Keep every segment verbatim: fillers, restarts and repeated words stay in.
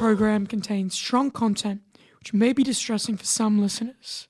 program contains strong content which may be distressing for some listeners.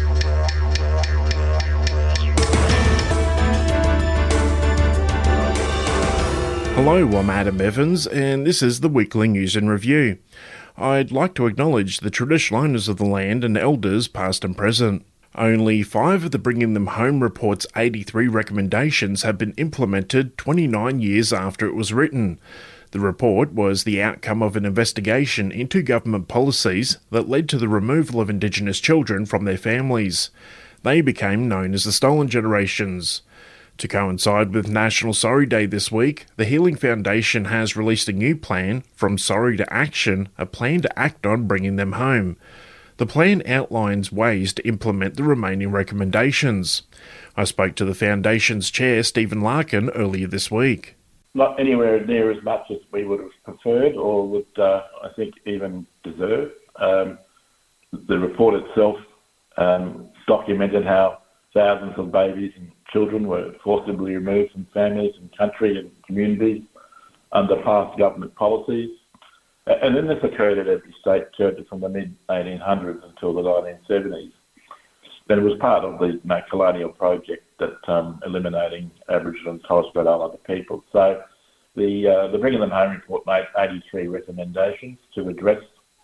Hello, I'm Adam Evans, and this is the Weekly News and Review. I'd like to acknowledge the traditional owners of the land and elders past and present. Only five of the Bringing Them Home report's eighty-three recommendations have been implemented twenty-nine years after it was written. The report was the outcome of an investigation into government policies that led to the removal of Indigenous children from their families. They became known as the Stolen Generations. To coincide with National Sorry Day this week, the Healing Foundation has released a new plan, From Sorry to Action, a plan to act on bringing them home. The plan outlines ways to implement the remaining recommendations. I spoke to the Foundation's chair, Stephen Larkin, earlier this week. Not anywhere near as much as we would have preferred or would, uh, I think, even deserve. Um, the report itself um, documented how thousands of babies and children were forcibly removed from families and country and communities under past government policies. And then this occurred at every state church from the mid eighteen hundreds until the nineteen seventies. Then it was part of the you know, colonial project that um, eliminating Aboriginal and Torres Strait Islander people. So the uh, the Bringing Them Home report made eighty-three recommendations to address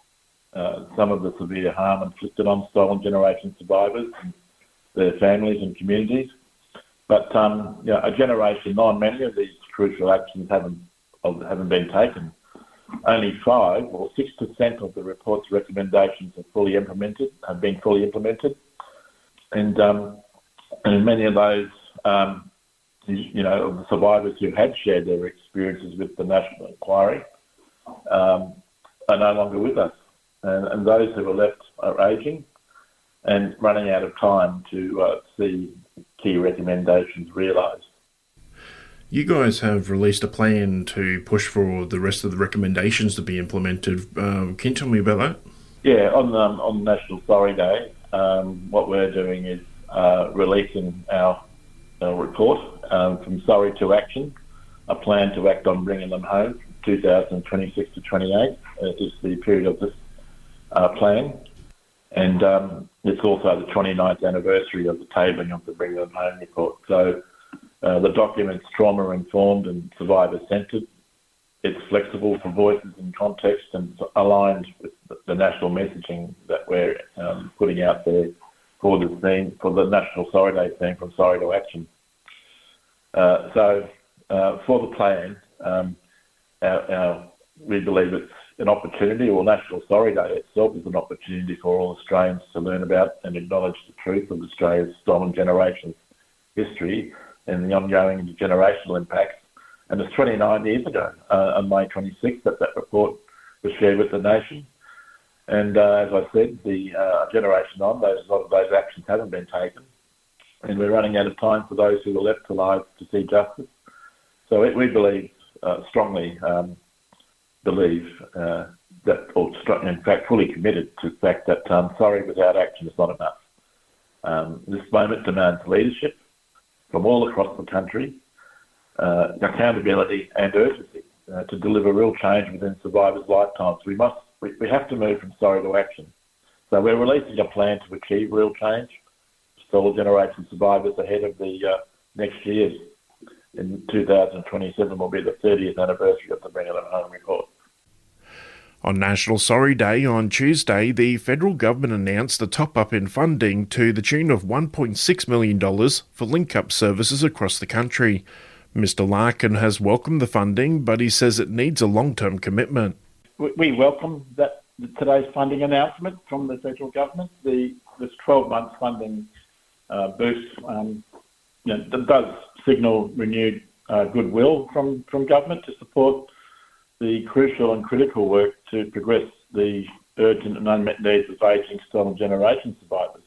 uh, some of the severe harm inflicted on stolen generation survivors and their families and communities. But um, you know, a generation on, many of these crucial actions haven't haven't been taken. Only five or six percent of the report's recommendations are fully implemented, have been fully implemented, and um, and many of those, um, you know, of the survivors who had shared their experiences with the National Inquiry um, are no longer with us, and, and those who are left are ageing and running out of time to uh, see key recommendations realised. You guys have released a plan to push for the rest of the recommendations to be implemented. Um, can you tell me about that? Yeah, on um, on National Sorry Day, um, what we're doing is uh, releasing our, our report, um, From Sorry to Action, a plan to act on bringing them home from two thousand twenty-six to twenty-eight uh, is the period of this uh, plan. And um, it's also the twenty-ninth anniversary of the tabling of the Bring Them Home report. So uh, the document's trauma-informed and survivor-centred. It's flexible for voices and context and aligned with the national messaging that we're um, putting out there for the theme, for the National Sorry Day theme, From Sorry to Action. Uh, so uh, for the plan, um, our, our, we believe it's an opportunity, or National Sorry Day itself is an opportunity for all Australians to learn about and acknowledge the truth of Australia's stolen generations history and the ongoing generational impacts. And it's twenty-nine years ago, uh, on May twenty-sixth, that that report was shared with the nation. And uh, as I said, the uh, generation on, those, a lot of those actions haven't been taken. And we're running out of time for those who are left alive to see justice. So we, we believe, uh, strongly, um, believe uh, that, or in fact fully committed to the fact that um, sorry without action is not enough. Um, this moment demands leadership from all across the country, uh, accountability and urgency uh, to deliver real change within survivors' lifetimes. We must, we, we have to move from sorry to action. So we're releasing a plan to achieve real change. Stolen generation survivors ahead of the uh, next year's. In two thousand twenty-seven will be the thirtieth anniversary of the Bring Them Home report. On National Sorry Day on Tuesday, the federal government announced a top-up in funding to the tune of one point six million dollars for link-up services across the country. Mister Larkin has welcomed the funding, but he says it needs a long-term commitment. We welcome that today's funding announcement from the federal government. The this twelve-month funding uh, boost um, you know, does signal renewed uh, goodwill from, from government to support the crucial and critical work to progress the urgent and unmet needs of ageing stolen generation survivors.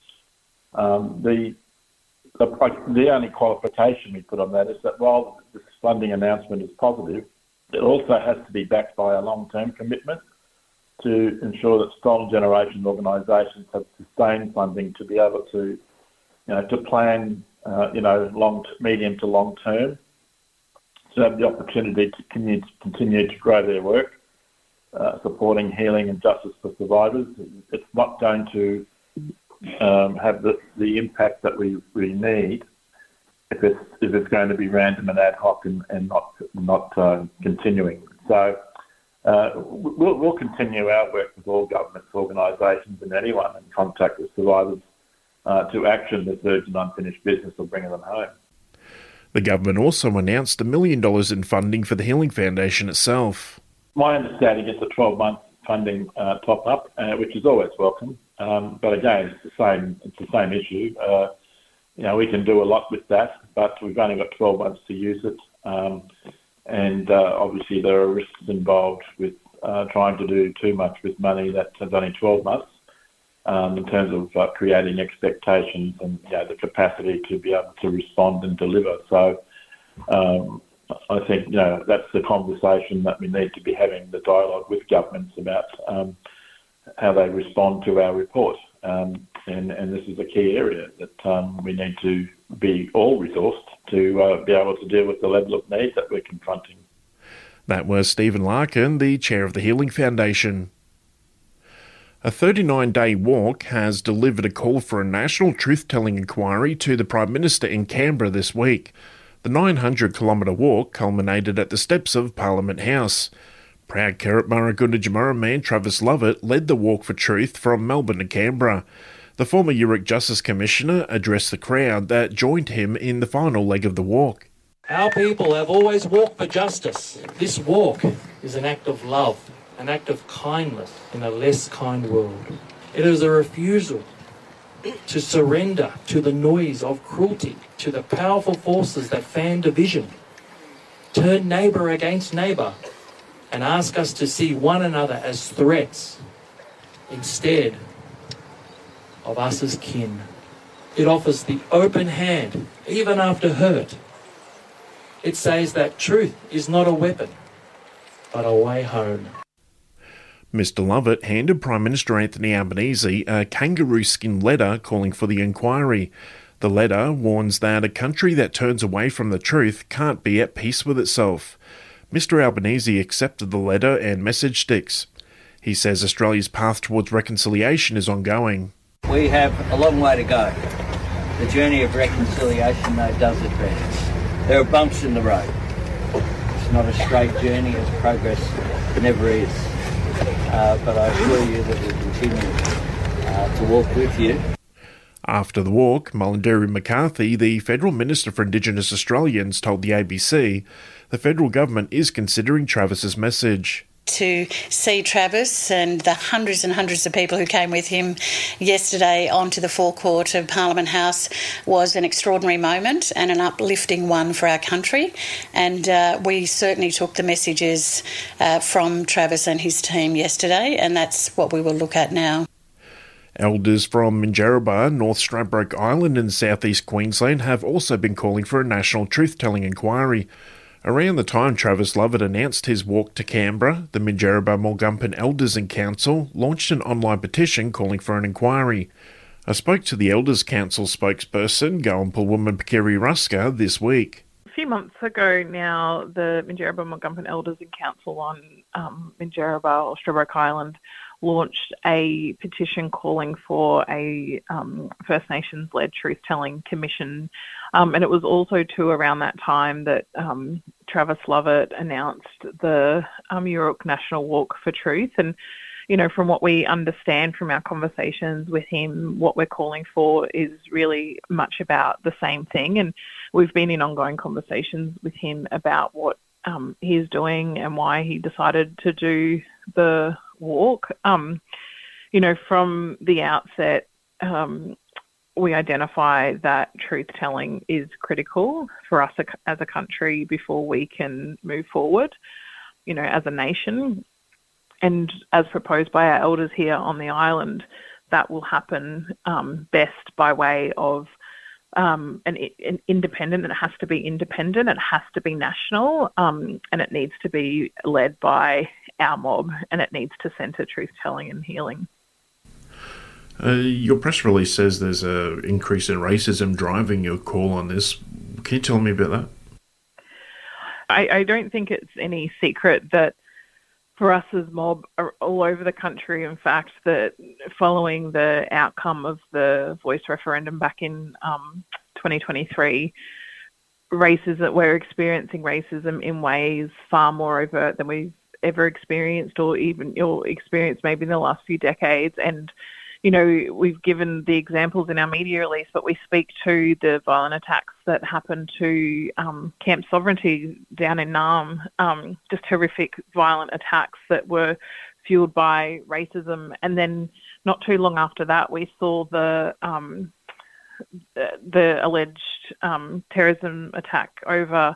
Um, the, the the only qualification we put on that is that while this funding announcement is positive, it also has to be backed by a long-term commitment to ensure that stolen generation organisations have sustained funding to be able to, you know, to plan, uh, you know, long, medium to long term, to have the opportunity to continue, to continue to grow their work uh, supporting healing and justice for survivors. It's not going to um, have the, the impact that we, we need if it's if it's going to be random and ad hoc and, and not not uh, continuing. So uh, we'll, we'll continue our work with all governments, organisations and anyone in contact with survivors uh, to action this urgent unfinished business of bringing them home. The government also announced a million dollars in funding for the Healing Foundation itself. My understanding is a twelve-month funding uh, top-up, uh, which is always welcome. Um, but again, it's the same. It's the same issue. Uh, you know, we can do a lot with that, but we've only got twelve months to use it. Um, and uh, obviously, there are risks involved with uh, trying to do too much with money that has only twelve months. Um, in terms of uh, creating expectations and you know, the capacity to be able to respond and deliver. So um, I think you know that's the conversation that we need to be having, the dialogue with governments about um, how they respond to our report. Um, and, and this is a key area that um, we need to be all resourced to uh, be able to deal with the level of need that we're confronting. That was Stephen Larkin, the chair of the Healing Foundation. A thirty-nine day walk has delivered a call for a national truth-telling inquiry to the Prime Minister in Canberra this week. The nine hundred kilometre walk culminated at the steps of Parliament House. Proud Kirraburra Gunditjmara man Travis Lovett led the Walk for Truth from Melbourne to Canberra. The former Yoorrook Justice Commissioner addressed the crowd that joined him in the final leg of the walk. Our people have always walked for justice. This walk is an act of love, an act of kindness in a less kind world. It is a refusal to surrender to the noise of cruelty, to the powerful forces that fan division, turn neighbour against neighbour, and ask us to see one another as threats instead of us as kin. It offers the open hand, even after hurt. It says that truth is not a weapon, but a way home. Mister Lovett handed Prime Minister Anthony Albanese a kangaroo skin letter calling for the inquiry. The letter warns that a country that turns away from the truth can't be at peace with itself. Mister Albanese accepted the letter and message sticks. He says Australia's path towards reconciliation is ongoing. We have a long way to go. The journey of reconciliation, though, does advance. There are bumps in the road. It's not a straight journey, as progress never is. Uh, but I assure you that we'll continue uh, to walk with you. After the walk, Mullenderi McCarthy, the Federal Minister for Indigenous Australians, told the A B C the federal government is considering Travis's message. To see Travis and the hundreds and hundreds of people who came with him yesterday onto the forecourt of Parliament House was an extraordinary moment and an uplifting one for our country. And uh, we certainly took the messages uh, from Travis and his team yesterday, and that's what we will look at now. Elders from Minjerribah, North Stradbroke Island and southeast Queensland have also been calling for a national truth-telling inquiry. Around the time Travis Lovett announced his walk to Canberra, the Minjerribah-Mulgumpen Elders and Council launched an online petition calling for an inquiry. I spoke to the Elders Council spokesperson, Goanpul woman Pakiri Ruska, this week. A few months ago now, the Minjerribah-Mulgumpen Elders and Council on um, Minjerribah or Stradbroke Island launched a petition calling for a um, First Nations-led truth-telling commission. Um, and it was also too around that time that um, Travis Lovett announced the um, Yoorrook National Walk for Truth. And, you know, from what we understand from our conversations with him, what we're calling for is really much about the same thing. And we've been in ongoing conversations with him about what um, he's doing and why he decided to do the walk. Um, you know, from the outset, um, we identify that truth-telling is critical for us as a country before we can move forward, you know, as a nation. And as proposed by our elders here on the island, that will happen um, best by way of um, an, an independent, and it has to be independent, it has to be national, um, and it needs to be led by our mob, and it needs to centre truth-telling and healing. Uh, your press release says there's an increase in racism driving your call on this. Can you tell me about that? I, I don't think it's any secret that for us as Mob are all over the country, in fact, that following the outcome of the Voice referendum back in um, twenty twenty-three, racism, we're experiencing racism in ways far more overt than we've ever experienced or even or experienced maybe in the last few decades. And, you know, we've given the examples in our media release, but we speak to the violent attacks that happened to um, Camp Sovereignty down in Naarm, um, just horrific violent attacks that were fueled by racism. And then not too long after that, we saw the um, the, the alleged um, terrorism attack over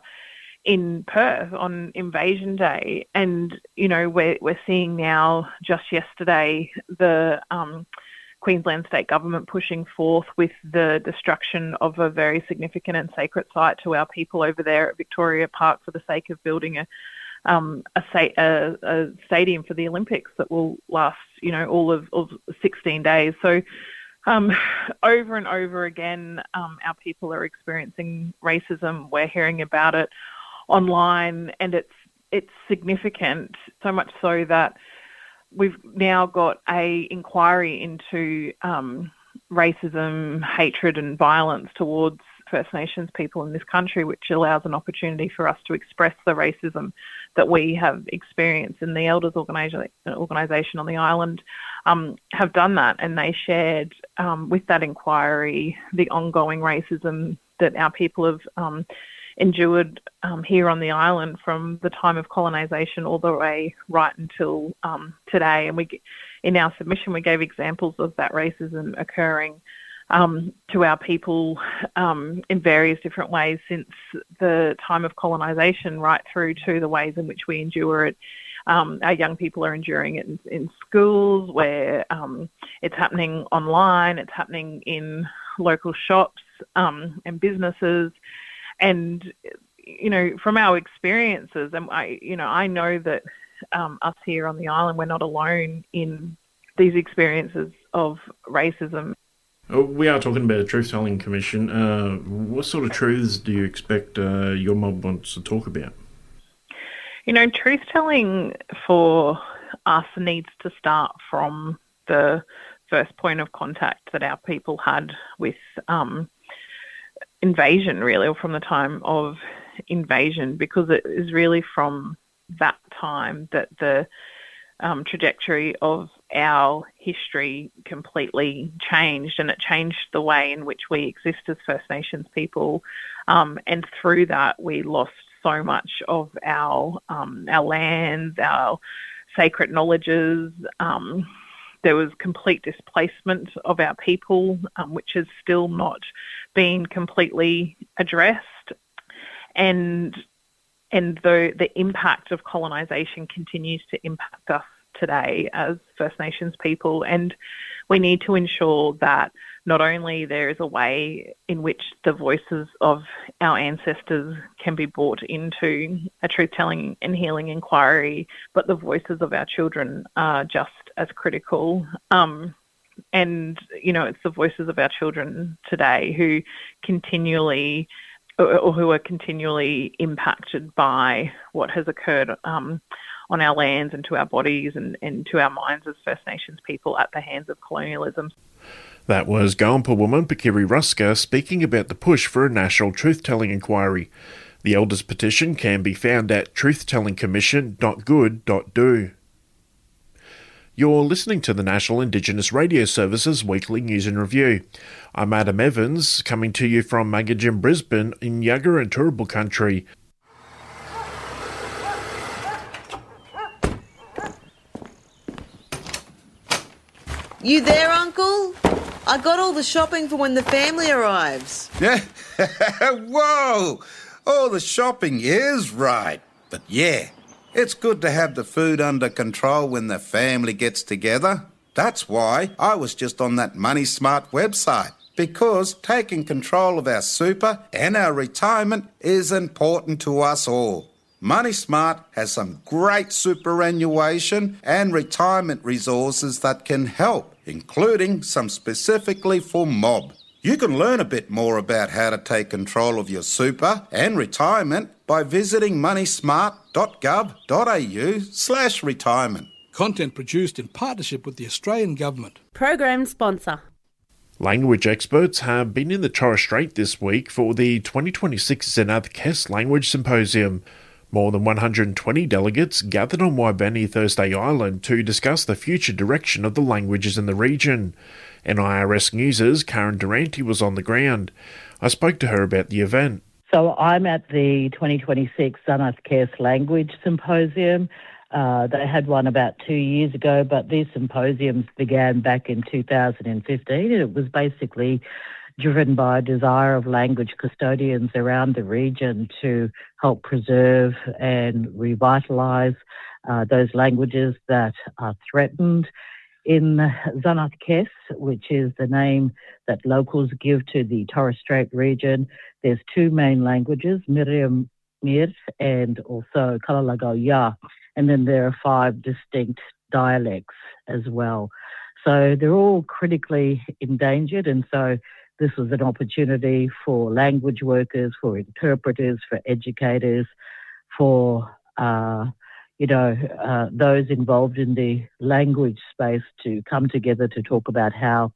in Perth on Invasion Day. And, you know, we're, we're seeing now, just yesterday, the um, Queensland state government pushing forth with the destruction of a very significant and sacred site to our people over there at Victoria Park for the sake of building a um, a, a, a stadium for the Olympics that will last, you know, all of, of sixteen days. So um, over and over again, um, our people are experiencing racism. We're hearing about it online, and it's it's significant, so much so that we've now got a inquiry into um, racism, hatred and violence towards First Nations people in this country, which allows an opportunity for us to express the racism that we have experienced. And the Elders organisa- organisation on the island um, have done that, and they shared um, with that inquiry the ongoing racism that our people have um, endured um, here on the island from the time of colonisation all the way right until um, today. And we, in our submission, we gave examples of that racism occurring um, to our people um, in various different ways since the time of colonisation right through to the ways in which we endure it. Um, our young people are enduring it in, in schools, where um, it's happening online, it's happening in local shops um, and businesses. And, you know, from our experiences, and I, you know, I know that um, us here on the island, we're not alone in these experiences of racism. We are talking about a truth-telling commission. Uh, what sort of truths do you expect uh, your mob wants to talk about? You know, truth-telling for us needs to start from the first point of contact that our people had with um invasion, really, or from the time of invasion, because it is really from that time that the um, trajectory of our history completely changed, and it changed the way in which we exist as First Nations people, um, and through that we lost so much of our um, our lands, our sacred knowledges. Um, there was complete displacement of our people, um, which is still not been completely addressed, and and the the impact of colonisation continues to impact us today as First Nations people. And we need to ensure that not only there is a way in which the voices of our ancestors can be brought into a truth-telling and healing inquiry, but the voices of our children are just as critical. Um, And, you know, it's the voices of our children today who continually, or who are continually impacted by what has occurred um, on our lands and to our bodies and, and to our minds as First Nations people at the hands of colonialism. That was Goanpa woman Pakiri Ruska speaking about the push for a national truth-telling inquiry. The Elders petition can be found at truth telling commission dot good dot do. You're listening to the National Indigenous Radio Service's Weekly News and Review. I'm Adam Evans, coming to you from Magajin, Brisbane, in Yagara and Turrbal country. You there, Uncle? I got all the shopping for when the family arrives. Yeah. Whoa! All the shopping is right. But yeah, it's good to have the food under control when the family gets together. That's why I was just on that Money Smart website, because taking control of our super and our retirement is important to us all. Money Smart has some great superannuation and retirement resources that can help, including some specifically for mob. You can learn a bit more about how to take control of your super and retirement by visiting money smart dot gov dot a u slash retirement. Content produced in partnership with the Australian Government. Program sponsor. Language experts have been in the Torres Strait this week for the twenty twenty-six Zenath Kes Language Symposium. More than one hundred twenty delegates gathered on Waibeni Thursday Island to discuss the future direction of the languages in the region. N I R S News' Karen Durante was on the ground. I spoke to her about the event. So I'm at the twenty twenty-six Zenath Kes Language Symposium. Uh, they had one about two years ago, but these symposiums began back in two thousand fifteen, and it was basically driven by a desire of language custodians around the region to help preserve and revitalise uh, those languages that are threatened. In Zenath Kes, which is the name that locals give to the Torres Strait region, there's two main languages, Miriam Mir and also Kalalagau Ya, and then there are five distinct dialects as well. So they're all critically endangered, and so this was an opportunity for language workers, for interpreters, for educators, for uh, you know uh, those involved in the language space to come together to talk about how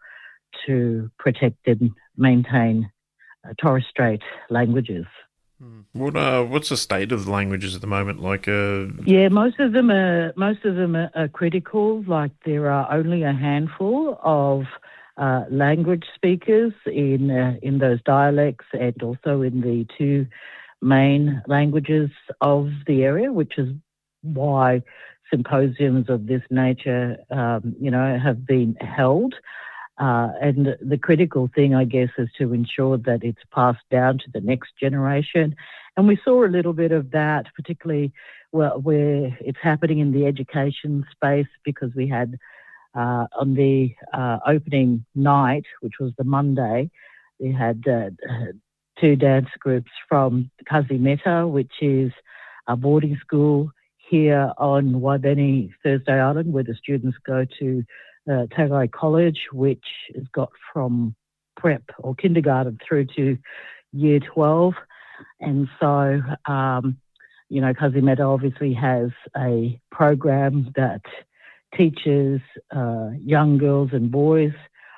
to protect and maintain uh, Torres Strait languages. What uh, what's the state of the languages at the moment? Like, uh... yeah, most of them are most of them are, are critical. Like, there are only a handful of uh, language speakers in uh, in those dialects, and also in the two main languages of the area, which is why symposiums of this nature, um, you know, have been held. Uh, and the critical thing, I guess, is to ensure that it's passed down to the next generation. And we saw a little bit of that, particularly well, where it's happening in the education space, because we had uh, on the uh, opening night, which was the Monday, we had uh, two dance groups from Kazi Meta, which is a boarding school here on Waibeni Thursday Island, where the students go to Uh, Tagai College, which has got from prep or kindergarten through to year twelve. And so, um, you know, Kazimeta obviously has a program that teaches uh, young girls and boys,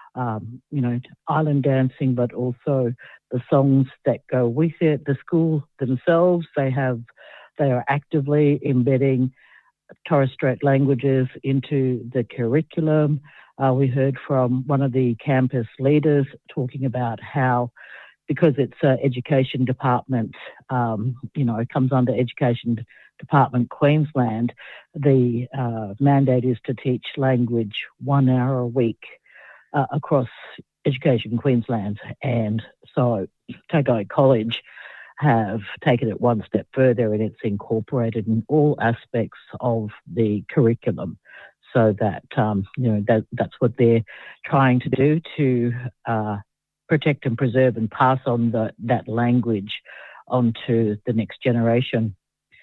um, you know, island dancing, but also the songs that go with it. The school themselves, they have, they are actively embedding Torres Strait languages into the curriculum. Uh, we heard from one of the campus leaders talking about how, because it's an education department, um, you know, it comes under Education Department Queensland, the uh, mandate is to teach language one hour a week uh, across Education Queensland. And so Tagai College have taken it one step further, and it's incorporated in all aspects of the curriculum, so that um, you know that that's what they're trying to do to uh, protect and preserve and pass on the, that language onto the next generation.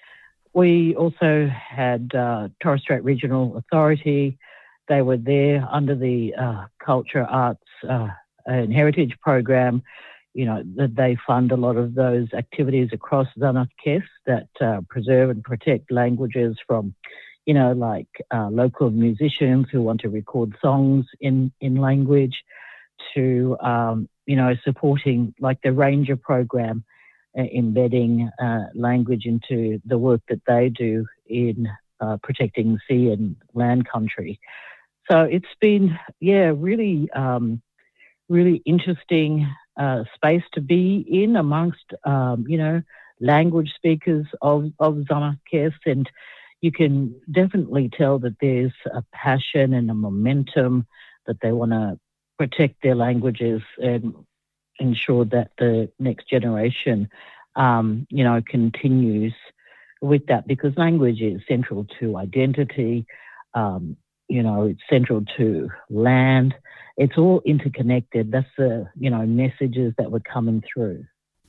We also had uh, Torres Strait Regional Authority. They were there under the uh, Culture, Arts uh, and Heritage Program. You know, that they fund a lot of those activities across Zenath Kes that uh, preserve and protect languages, from, you know, like uh, local musicians who want to record songs in, in language, to, um, you know, supporting like the Ranger program, uh, embedding uh, language into the work that they do in uh, protecting sea and land country. So it's been, yeah, really, um, really interesting Uh, space to be in amongst, um, you know, language speakers of, of Zenath Kes, and you can definitely tell that there's a passion and a momentum that they want to protect their languages and ensure that the next generation, um, you know, continues with that, because language is central to identity. Um, you know, it's central to land. It's all interconnected. That's the, you know, messages that were coming through.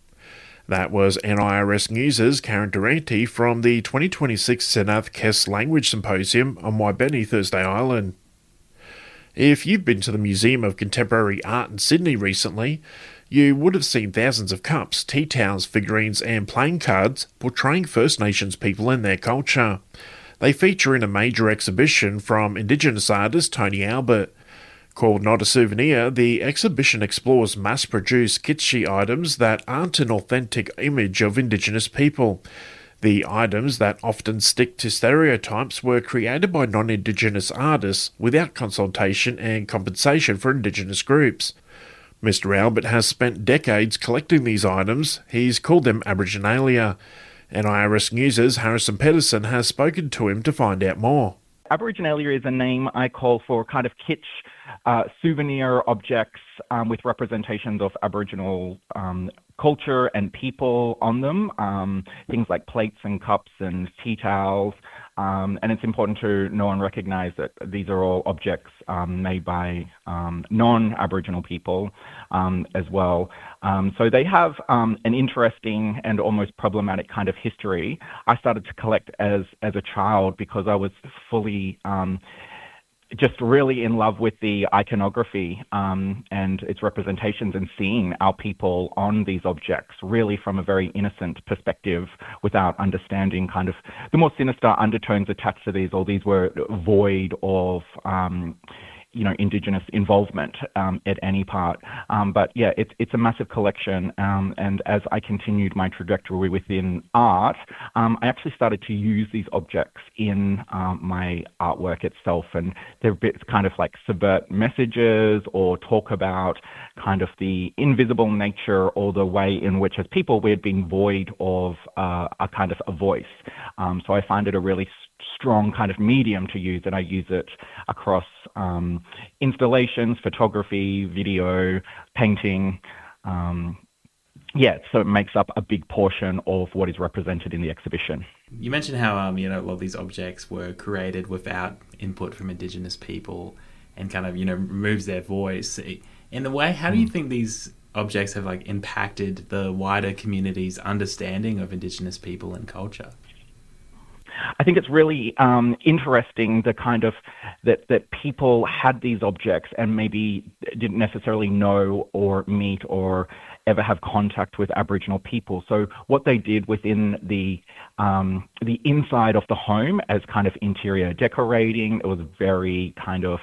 That was N I R S News' Karen Durante from the twenty twenty-six Zenath Kes Language Symposium on Waibeni Thursday Island. If you've been to the Museum of Contemporary Art in Sydney recently, You would have seen thousands of cups, tea towels, figurines and playing cards portraying First Nations people and their culture. They feature in a major exhibition from Indigenous artist Tony Albert. Called Not a Souvenir, the exhibition explores mass-produced kitschy items that aren't an authentic image of Indigenous people. The items that often stick to stereotypes were created by non-Indigenous artists without consultation and compensation for Indigenous groups. Mister Albert has spent decades collecting these items. He's called them Aboriginalia. And I R S News' Harrison Pedersen has spoken to him to find out more. Aboriginalia is a name I call for kind of kitsch uh, souvenir objects um, with representations of Aboriginal um, culture and people on them, um, things like plates and cups and tea towels. Um, and it's important to know and recognise that these are all objects um, made by um, non-Aboriginal people um, as well. Um, so they have um, an interesting and almost problematic kind of history. I started to collect as as a child because I was fully um, just really in love with the iconography um, and its representations and seeing our people on these objects really from a very innocent perspective without understanding kind of the more sinister undertones attached to these, or these were void of um, you know, Indigenous involvement um, at any part. Um, but yeah, it's it's a massive collection. Um, and as I continued my trajectory within art, um, I actually started to use these objects in um, my artwork itself. And they're bits kind of like subvert messages or talk about kind of the invisible nature or the way in which as people we had been void of uh, a kind of a voice. Um, so I find it a really strong kind of medium to use, and I use it across um, installations, photography, video, painting. Um, yeah, so it makes up a big portion of what is represented in the exhibition. You mentioned how um, you know, a lot of these objects were created without input from Indigenous people and kind of, you know, removes their voice. In the way, how do you think these objects have like impacted the wider community's understanding of Indigenous people and culture? I think it's really um, interesting the kind of that that people had these objects and maybe didn't necessarily know or meet or ever have contact with Aboriginal people. So what they did within the um, the inside of the home as kind of interior decorating, it was very kind of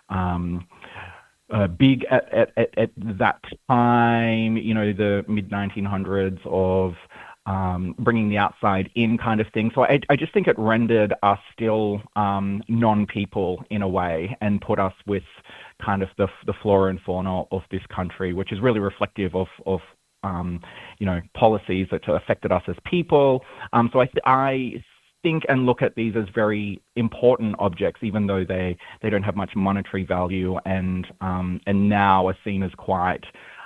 um, uh, big at, at, at, at that time, you know, the mid nineteen hundreds of Um, bringing the outside in kind of thing. So I, I just think it rendered us still um, non-people in a way and put us with kind of the, the flora and fauna of this country, which is really reflective of, of um, you know, policies that affected us as people. Um, so I, th- I think and look at these as very important objects, even though they, they don't have much monetary value and um, and now are seen as quite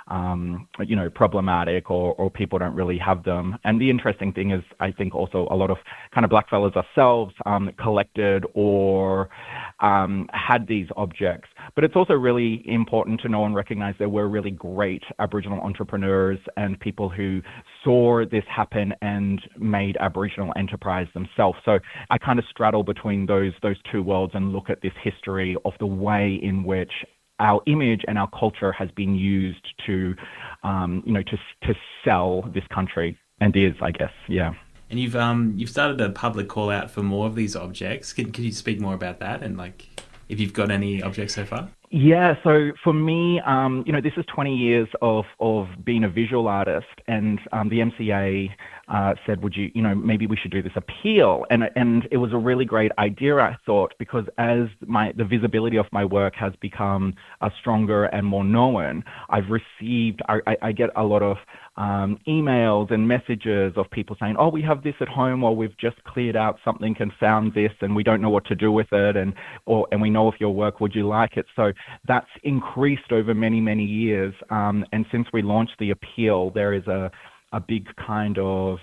Um, you know, problematic or, or people don't really have them. And the interesting thing is, I think also a lot of kind of blackfellas ourselves um, collected or um, had these objects. But it's also really important to know and recognize there were really great Aboriginal entrepreneurs and people who saw this happen and made Aboriginal enterprise themselves. So I kind of straddle between those those two worlds and look at this history of the way in which our image and our culture has been used to, um, you know, to to sell this country, and is, I guess, yeah. And you've um you've started a public call out for more of these objects. Can can you speak more about that and like if you've got any objects so far? Yeah, so for me, um, you know, this is twenty years of, of being a visual artist, and um, the M C A uh, said, would you, you know, maybe we should do this appeal. And and it was a really great idea, I thought, because as my the visibility of my work has become uh, stronger and more known, I've received, I, I, I get a lot of um, emails and messages of people saying, oh, we have this at home, or we've just cleared out something and found this, and we don't know what to do with it, and or and we know of your work, would you like it? So that's increased over many, many years. Um, and since we launched the appeal, there is a, a big kind of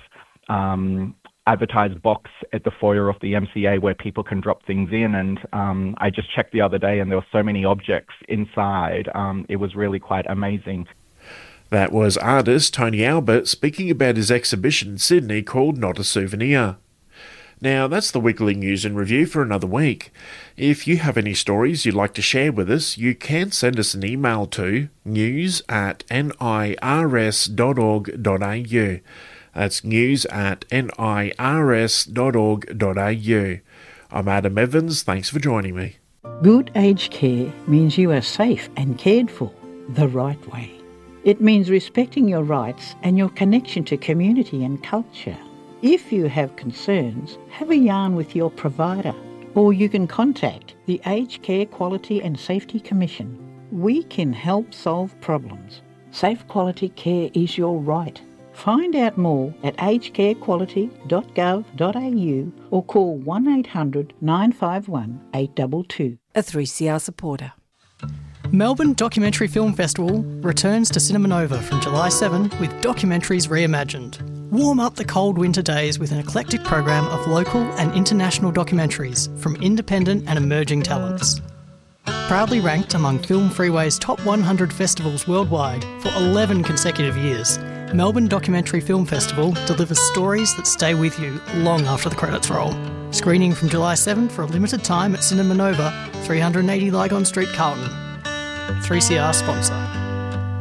um, advertised box at the foyer of the M C A where people can drop things in. And um, I just checked the other day and there were so many objects inside. Um, it was really quite amazing. That was artist Tony Albert speaking about his exhibition in Sydney called Not a Souvenir. Now, that's the weekly news and review for another week. If you have any stories you'd like to share with us, you can send us an email to news at nirs dot org dot a u. That's news at nirs dot org dot a u. I'm Adam Evans. Thanks for joining me. Good aged care means you are safe and cared for the right way. It means respecting your rights and your connection to community and culture. If you have concerns, have a yarn with your provider, or you can contact the Aged Care Quality and Safety Commission. We can help solve problems. Safe quality care is your right. Find out more at aged care quality dot gov dot a u or call one eight hundred nine five one eight two two. A three C R supporter. Melbourne Documentary Film Festival returns to Cinema Nova from July seventh with Documentaries Reimagined. Warm up the cold winter days with an eclectic program of local and international documentaries from independent and emerging talents. Proudly ranked among Film Freeway's top one hundred festivals worldwide for eleven consecutive years, Melbourne Documentary Film Festival delivers stories that stay with you long after the credits roll. Screening from July seventh for a limited time at Cinema Nova, three eighty Lygon Street, Carlton. three C R sponsor.